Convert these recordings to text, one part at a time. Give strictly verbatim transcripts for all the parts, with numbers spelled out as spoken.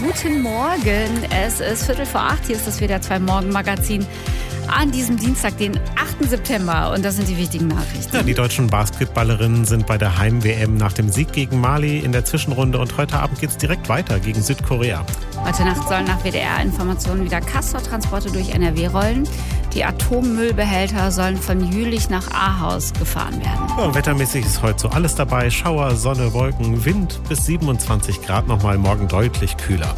guten Morgen. Es ist Viertel vor acht. Hier ist das W D R zwei Morgenmagazin an diesem Dienstag, den achten September. Und das sind die wichtigen Nachrichten. Ja, die deutschen Basketballerinnen sind bei der Heim-W M nach dem Sieg gegen Mali in der Zwischenrunde. Und heute Abend geht es direkt weiter gegen Südkorea. Heute Nacht sollen nach W D R-Informationen wieder Castortransporte durch N R W rollen. Die Atommüllbehälter sollen von Jülich nach Ahaus gefahren werden. Ja, wettermäßig ist heute so alles dabei. Schauer, Sonne, Wolken, Wind bis siebenundzwanzig Grad. Nochmal morgen deutlich kühler.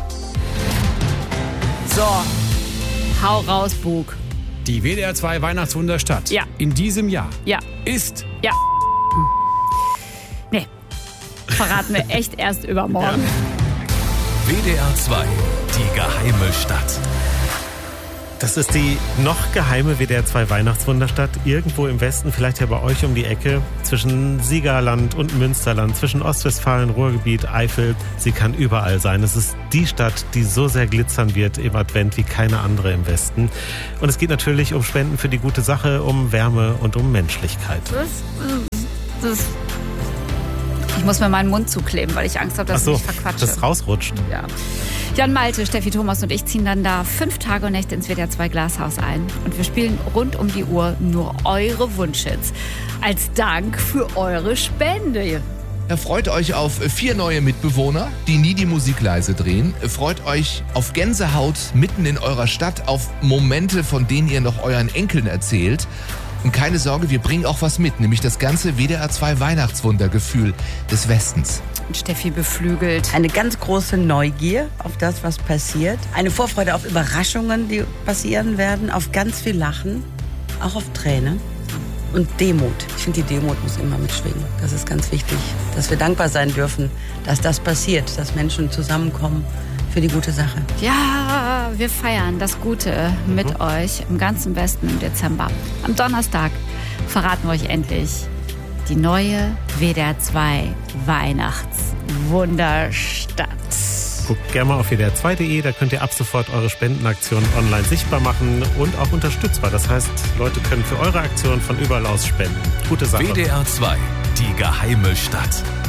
So, hau raus, Bug. Die W D R zwei Weihnachtswunderstadt Ja. in diesem Jahr Ja. ist... Ja. Hm. Nee, verraten wir echt erst übermorgen. W D R zwei, die geheime Stadt. Das ist die noch geheime W D R zwei Weihnachtswunderstadt. Irgendwo im Westen, vielleicht ja bei euch um die Ecke, zwischen Siegerland und Münsterland, zwischen Ostwestfalen, Ruhrgebiet, Eifel. Sie kann überall sein. Es ist die Stadt, die so sehr glitzern wird im Advent wie keine andere im Westen. Und es geht natürlich um Spenden für die gute Sache, um Wärme und um Menschlichkeit. Das, das, ich muss mir meinen Mund zukleben, weil ich Angst habe, dass Ach so, ich mich verquatsche. das rausrutscht. Ja. Jan Malte, Steffi Thomas und ich ziehen dann da fünf Tage und Nächte ins W D R zwei Glashaus ein. Und wir spielen rund um die Uhr nur eure Wunschhits. Als Dank für eure Spende. Freut euch auf vier neue Mitbewohner, die nie die Musik leise drehen. Freut euch auf Gänsehaut mitten in eurer Stadt, auf Momente, von denen ihr noch euren Enkeln erzählt. Und keine Sorge, wir bringen auch was mit, nämlich das ganze W D R zwei Weihnachtswundergefühl des Westens. Steffi beflügelt. Eine ganz große Neugier auf das, was passiert. Eine Vorfreude auf Überraschungen, die passieren werden. Auf ganz viel Lachen, auch auf Tränen. Und Demut. Ich finde, die Demut muss immer mitschwingen. Das ist ganz wichtig, dass wir dankbar sein dürfen, dass das passiert, dass Menschen zusammenkommen für die gute Sache. Ja, wir feiern das Gute mit mhm. euch im ganzen Westen im Dezember. Am Donnerstag verraten wir euch endlich die neue W D R zwei Weihnachtswunderstadt. Guckt gerne mal auf W D R zwei punkt de, da könnt ihr ab sofort eure Spendenaktionen online sichtbar machen und auch unterstützbar. Das heißt, Leute können für eure Aktion von überall aus spenden. Gute Sache. W D R zwei, die geheime Stadt.